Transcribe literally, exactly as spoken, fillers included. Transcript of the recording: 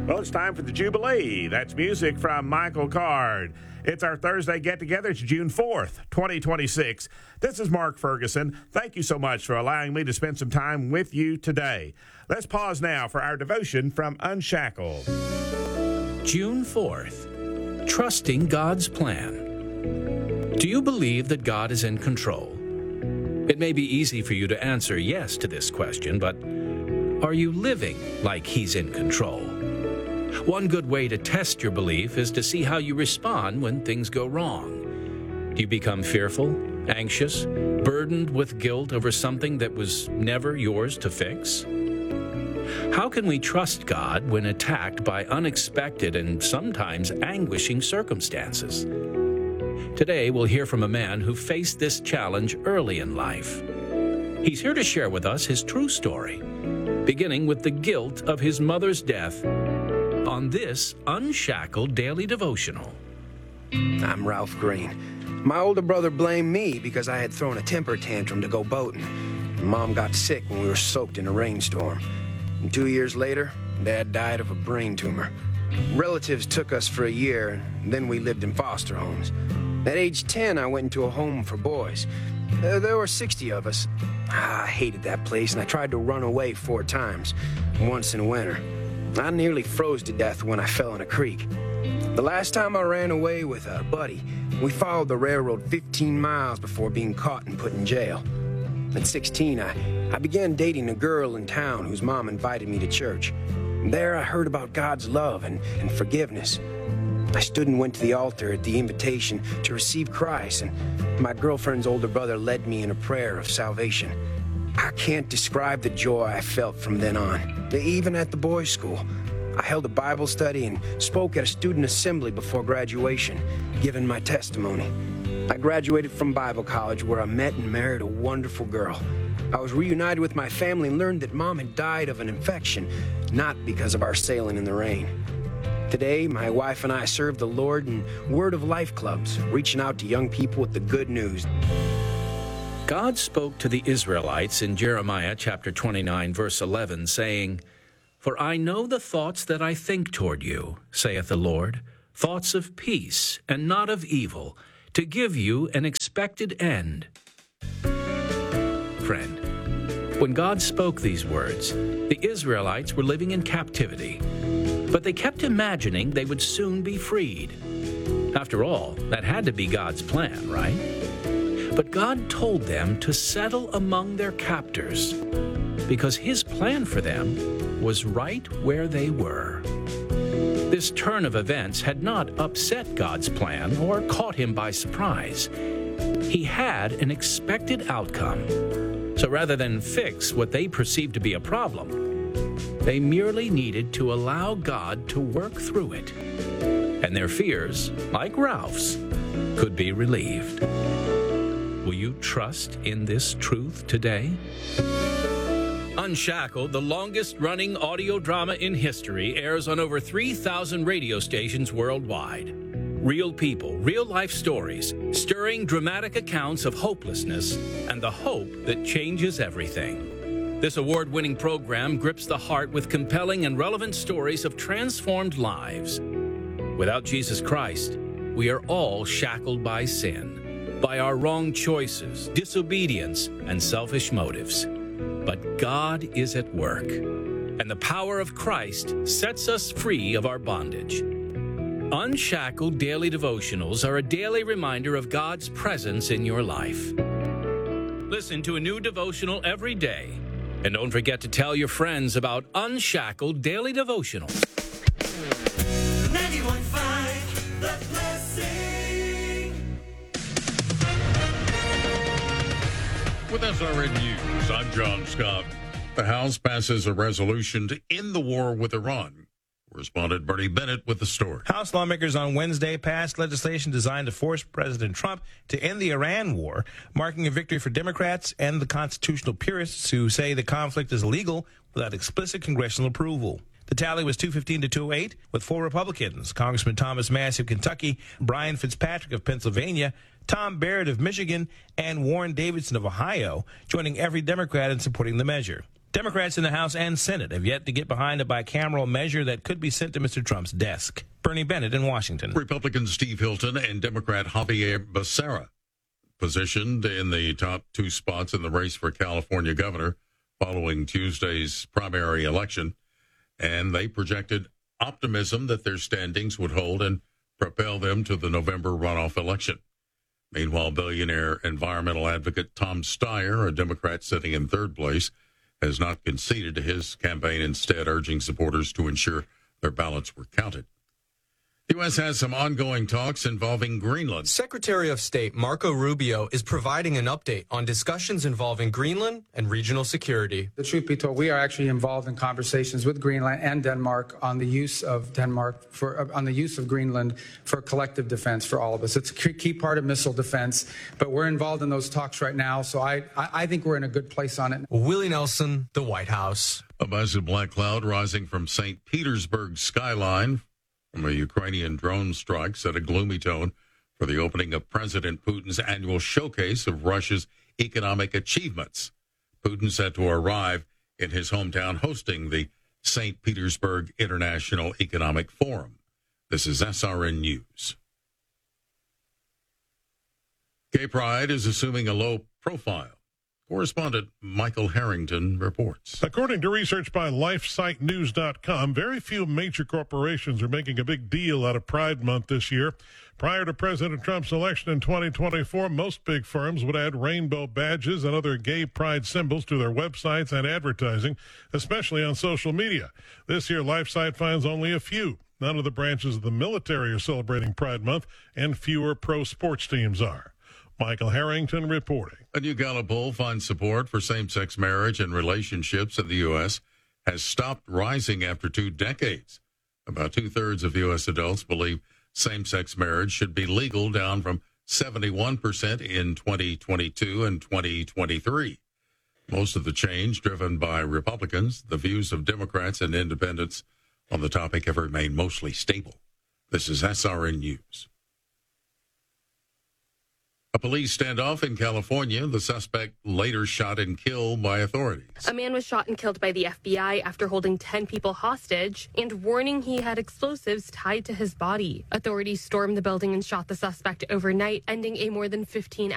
Well, it's time for the Jubilee. That's music from Michael Card. It's our Thursday get-together. It's June fourth, twenty twenty-six. This is Mark Ferguson. Thank you so much for allowing me to spend some time with you today. Let's pause now for our devotion from Unshackled. June fourth, trusting God's plan. Do you believe that God is in control? It may be easy for you to answer yes to this question, but are you living like He's in control? One good way to test your belief is to see how you respond when things go wrong. Do you become fearful, anxious, burdened with guilt over something that was never yours to fix? How can we trust God when attacked by unexpected and sometimes anguishing circumstances? Today, we'll hear from a man who faced this challenge early in life. He's here to share with us his true story, beginning with the guilt of his mother's death on this Unshackled Daily Devotional. I'm Ralph Green. My older brother blamed me because I had thrown a temper tantrum to go boating. Mom got sick when we were soaked in a rainstorm. And two years later, Dad died of a brain tumor. Relatives took us for a year, and then we lived in foster homes. At age ten, I went into a home for boys. Uh, there were sixty of us. Ah, I hated that place, and I tried to run away four times, once in winter. I nearly froze to death when I fell in a creek. The last time I ran away with a buddy, we followed the railroad fifteen miles before being caught and put in jail. At sixteen, I, I began dating a girl in town whose mom invited me to church. There I heard about God's love and, and forgiveness. I stood and went to the altar at the invitation to receive Christ, and my girlfriend's older brother led me in a prayer of salvation. I can't describe the joy I felt from then on, even at the boys' school. I held a Bible study and spoke at a student assembly before graduation, giving my testimony. I graduated from Bible college where I met and married a wonderful girl. I was reunited with my family and learned that Mom had died of an infection, not because of our sailing in the rain. Today, my wife and I serve the Lord in Word of Life clubs, reaching out to young people with the good news. God spoke to the Israelites in Jeremiah chapter twenty-nine, verse eleven, saying, "For I know the thoughts that I think toward you, saith the Lord, thoughts of peace and not of evil, to give you an expected end." Friend, when God spoke these words, the Israelites were living in captivity, but they kept imagining they would soon be freed. After all, that had to be God's plan, right? But God told them to settle among their captors because His plan for them was right where they were. This turn of events had not upset God's plan or caught Him by surprise. He had an expected outcome. So rather than fix what they perceived to be a problem, they merely needed to allow God to work through it. And their fears, like Ralph's, could be relieved. Will you trust in this truth today? Unshackled, the longest-running audio drama in history, airs on over three thousand radio stations worldwide. Real people, real-life stories, stirring dramatic accounts of hopelessness and the hope that changes everything. This award-winning program grips the heart with compelling and relevant stories of transformed lives. Without Jesus Christ, we are all shackled by sin, by our wrong choices, disobedience, and selfish motives. But God is at work, and the power of Christ sets us free of our bondage. Unshackled Daily Devotionals are a daily reminder of God's presence in your life. Listen to a new devotional every day, and don't forget to tell your friends about Unshackled Daily Devotionals. ninety-one point five The Blessing. With S R N News, I'm John Scott. The House passes a resolution to end the war with Iran. Correspondent Bernie Bennett with the story. House lawmakers on Wednesday passed legislation designed to force President Trump to end the Iran war, marking a victory for Democrats and the constitutional purists who say the conflict is illegal without explicit congressional approval. The tally was two fifteen to two oh eight, with four Republicans, Congressman Thomas Massie of Kentucky, Brian Fitzpatrick of Pennsylvania, Tom Barrett of Michigan, and Warren Davidson of Ohio, joining every Democrat in supporting the measure. Democrats in the House and Senate have yet to get behind a bicameral measure that could be sent to Mister Trump's desk. Bernie Bennett in Washington. Republican Steve Hilton and Democrat Javier Becerra positioned in the top two spots in the race for California governor following Tuesday's primary election, and they projected optimism that their standings would hold and propel them to the November runoff election. Meanwhile, billionaire environmental advocate Tom Steyer, a Democrat sitting in third place, has not conceded to his campaign, instead urging supporters to ensure their ballots were counted. The U S has some ongoing talks involving Greenland. Secretary of State Marco Rubio is providing an update on discussions involving Greenland and regional security. The truth be told, we are actually involved in conversations with Greenland and Denmark on the use of Denmark for on the use of Greenland for collective defense for all of us. It's a key part of missile defense, but we're involved in those talks right now, so I, I, I think we're in a good place on it. Willie Nelson, the White House. A massive black cloud rising from Saint Petersburg skyline from a Ukrainian drone strike set a gloomy tone for the opening of President Putin's annual showcase of Russia's economic achievements. Putin set to arrive in his hometown hosting the Saint Petersburg International Economic Forum. This is S R N News. Gay Pride is assuming a low profile. Correspondent Michael Harrington reports. According to research by life site news dot com, very few major corporations are making a big deal out of Pride Month this year. Prior to President Trump's election in twenty twenty-four, most big firms would add rainbow badges and other gay pride symbols to their websites and advertising, especially on social media. This year, LifeSite finds only a few. None of the branches of the military are celebrating Pride Month, and fewer pro sports teams are. Michael Harrington reporting. A new Gallup poll finds support for same-sex marriage and relationships in the U S has stopped rising after two decades. About two-thirds of U S adults believe same-sex marriage should be legal, down from seventy-one percent in twenty twenty-two and twenty twenty-three. Most of the change driven by Republicans. The views of Democrats and independents on the topic have remained mostly stable. This is S R N News. A police standoff in California. The suspect later shot and killed by authorities. A man was shot and killed by the F B I after holding ten people hostage and warning he had explosives tied to his body. Authorities stormed the building and shot the suspect overnight, ending a more than fifteen